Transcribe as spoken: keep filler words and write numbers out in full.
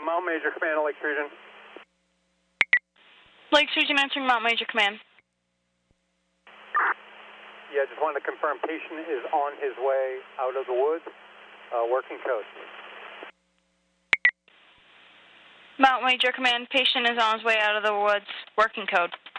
Mount Major Command, Lakes Region. Lakes Region answering Mount Major Command. Yeah, just wanted to confirm patient is on his way out of the woods, uh, working code. Mount Major Command, patient is on his way out of the woods, working code.